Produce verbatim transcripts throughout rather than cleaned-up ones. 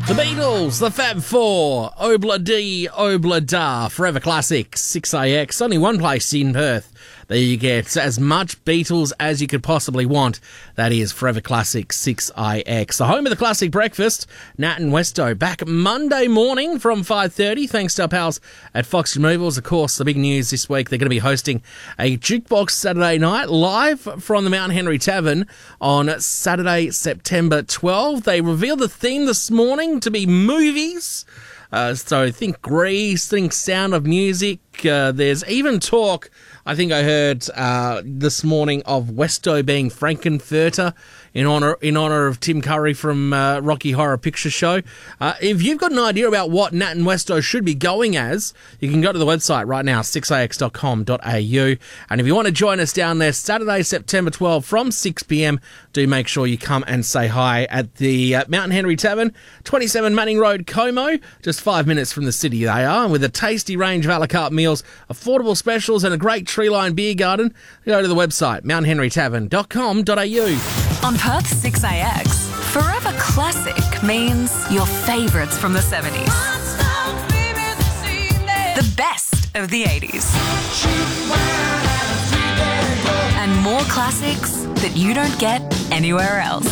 The Beatles, the Fab Four, Obla D, Obla Da, Forever Classic, six A X, only one place in Perth. There you get as much Beatles as you could possibly want. That is Forever Classic six A X. The home of the classic breakfast, Nat and Westo, back Monday morning from five thirty. Thanks to our pals at Fox Removals. Of course, the big news this week, they're going to be hosting a Jukebox Saturday night live from the Mount Henry Tavern on Saturday, September twelfth. They revealed the theme this morning to be movies. Uh, so think Grease, think Sound of Music. Uh, there's even talk, I think I heard uh, this morning, of Westo being Frankenfurter in honour in honour of Tim Curry from uh, Rocky Horror Picture Show. Uh, if you've got an idea about what Nat and Westo should be going as, you can go to the website right now, six a x dot com dot a u. And if you want to join us down there Saturday, September twelfth from six p m, do make sure you come and say hi at the uh, Mount Henry Tavern, twenty-seven Manning Road, Como, just five minutes from the city they are, with a tasty range of a la carte meals, affordable specials and a great tree-lined beer garden. Go to the website, mount henry tavern dot com dot a u. On Perth six A X, Forever Classic means your favourites from the seventies. The best of the eighties. And more classics that you don't get anywhere else.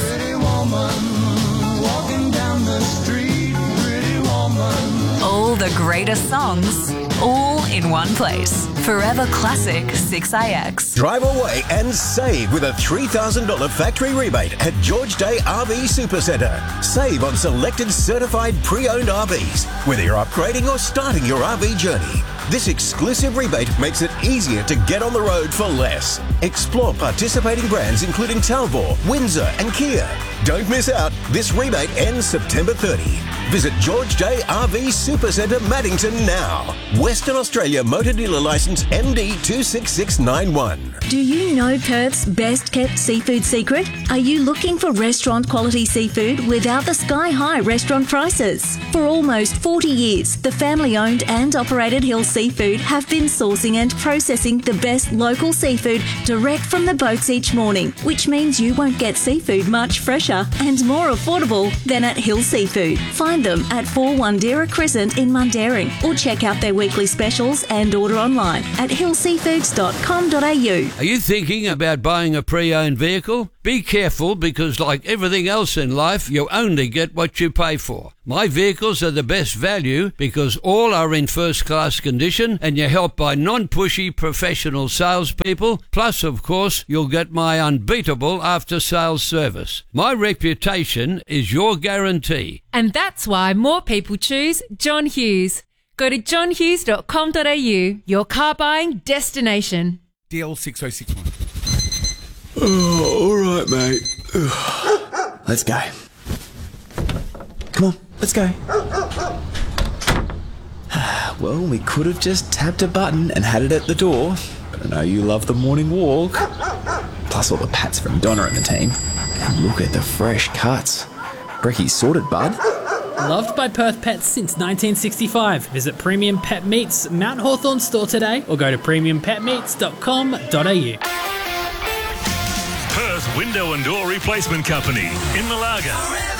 All the greatest songs, all in one place. Forever Classic six A X. Drive away and save with a three thousand dollars factory rebate at George Day R V Supercentre. Save on selected certified pre-owned R Vs, whether you're upgrading or starting your R V journey. This exclusive rebate makes it easier to get on the road for less. Explore participating brands including Talbot, Windsor and Kia. Don't miss out. This rebate ends September thirtieth. Visit George Day R V Supercentre Maddington now. Western Australia Motor Dealer Licence M D two six six nine one. Do you know Perth's best kept seafood secret? Are you looking for restaurant quality seafood without the sky high restaurant prices? For almost forty years, the family owned and operated Hill Seafood have been sourcing and processing the best local seafood direct from the boats each morning, which means you won't get seafood much fresher and more affordable than at Hill Seafood. Find them at four Wandera Crescent in Mundaring, or check out their weekly specials and order online at hill seafoods dot com dot a u. Are you thinking about buying a pre-owned vehicle? Be careful, because like everything else in life, you only get what you pay for. My vehicles are the best value because all are in first-class condition and you're helped by non-pushy professional salespeople. Plus, of course, you'll get my unbeatable after-sales service. My reputation is your guarantee. And that's why more people choose John Hughes. Go to john hughes dot com dot a u, your car buying destination. D L six oh six one. Oh, all right, mate. Let's go. Come on, let's go. Well, we could have just tapped a button and had it at the door, but I know you love the morning walk. Plus all the pats from Donna and the team. And look at the fresh cuts. Brecky's sorted, bud. Loved by Perth Pets since nineteen sixty-five. Visit Premium Pet Meats Mount Hawthorn store today or go to premium pet meats dot com dot a u. Perth Window and Door Replacement Company in Malaga.